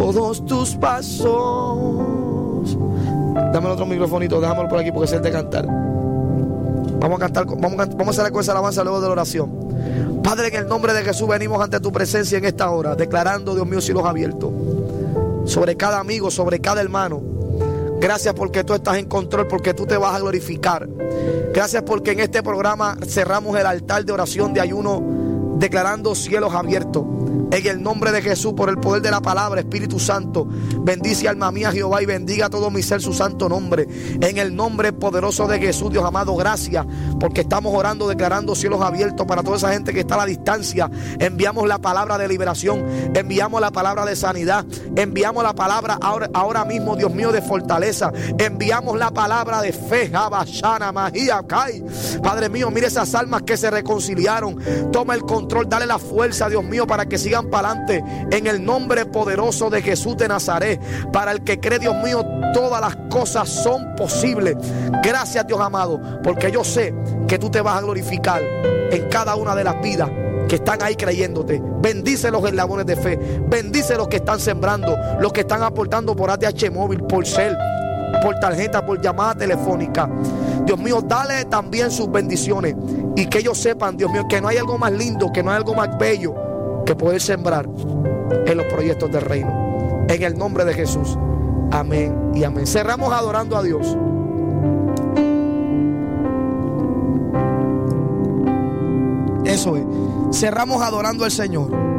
todos tus pasos. Dame el otro microfonito, déjamelo por aquí porque es el de cantar. Vamos a cantar, vamos a hacer con esa alabanza luego de la oración. Padre, en el nombre de Jesús venimos ante tu presencia en esta hora, declarando, Dios mío, cielos abiertos sobre cada amigo, sobre cada hermano. Gracias porque tú estás en control, porque tú te vas a glorificar. Gracias porque en este programa cerramos el altar de oración, de ayuno, declarando cielos abiertos. En el nombre de Jesús, por el poder de la palabra, Espíritu Santo, bendice alma mía Jehová y bendiga a todo mi ser su santo nombre. En el nombre poderoso de Jesús, Dios amado, gracias porque estamos orando, declarando cielos abiertos para toda esa gente que está a la distancia. Enviamos la palabra de liberación, enviamos la palabra de sanidad, enviamos la palabra ahora mismo, Dios mío, de fortaleza. Enviamos la palabra de fe. Padre mío, mire esas almas que se reconciliaron. Toma el control, dale la fuerza, Dios mío, para que sigan para adelante en el nombre poderoso de Jesús de Nazaret. Para el que cree, Dios mío, todas las cosas son posibles. Gracias, Dios amado, porque yo sé que tú te vas a glorificar en cada una de las vidas que están ahí creyéndote. Bendice los eslabones de fe, bendice los que están sembrando, los que están aportando por ATH móvil, por cel, por tarjeta, por llamada telefónica. Dios mío, dale también sus bendiciones y que ellos sepan, Dios mío, que no hay algo más lindo, que no hay algo más bello que poder sembrar en los proyectos del reino. En el nombre de Jesús, amén y amén. Cerramos adorando a Dios. Eso es, cerramos adorando al Señor.